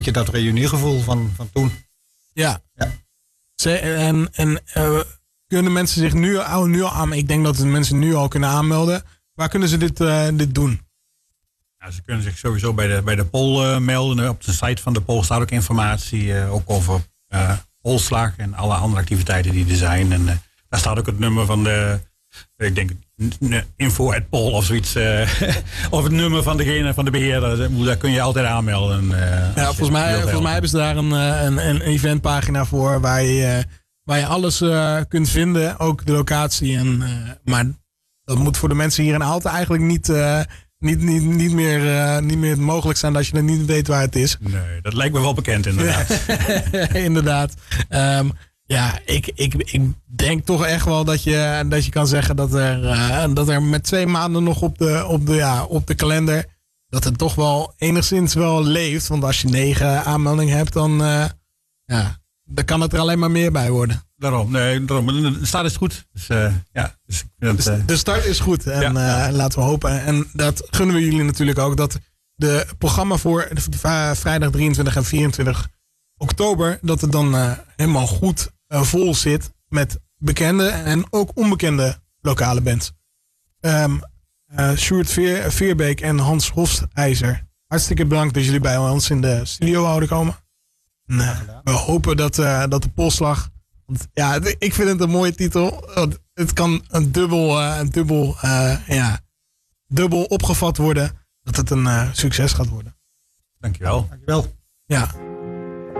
je dat reuniegevoel van toen. Ja. Kunnen mensen zich nu al aan... Ik denk dat de mensen nu al kunnen aanmelden. Waar kunnen ze dit doen? Nou, ze kunnen zich sowieso bij de poll melden. Op de site van de poll staat ook informatie. Ook over polslag en alle andere activiteiten die er zijn. En daar staat ook het nummer van de... Ik denk info@poll of zoiets. Of het nummer van de beheerder. Daar kun je altijd aanmelden. Volgens mij hebben ze daar een eventpagina voor. Waar je alles kunt vinden. Ook de locatie. Maar dat moet voor de mensen hier in Aalten eigenlijk niet meer mogelijk zijn dat je dan niet weet waar het is. Nee, dat lijkt me wel bekend inderdaad. Inderdaad. Ik denk toch echt wel dat je kan zeggen dat er met 2 maanden nog op de kalender, dat het toch wel enigszins wel leeft. Want als je 9 aanmeldingen hebt, dan kan het er alleen maar meer bij worden. Daarom. De start is goed. De start is goed. En laten we hopen. En dat gunnen we jullie natuurlijk ook. Dat de programma voor vrijdag 23 en 24 oktober... dat het dan helemaal goed vol zit met bekende en ook onbekende lokale bands. Sjoerd Veerbeek en Hans Hofstijzer. Hartstikke bedankt dat jullie bij ons in de studio wouden komen. We hopen dat de polslag... ik vind het een mooie titel. Het kan dubbel opgevat worden. Dat het een succes gaat worden. Dankjewel. Ja.